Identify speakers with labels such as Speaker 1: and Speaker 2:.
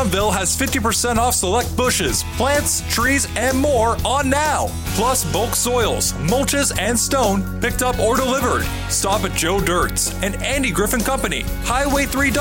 Speaker 1: Farmville has 50% off select bushes, plants, trees, and more on now. Plus bulk soils, mulches, and stone picked up or delivered. Stop at Joe Dirt's and Andy Griffin Company, Highway 3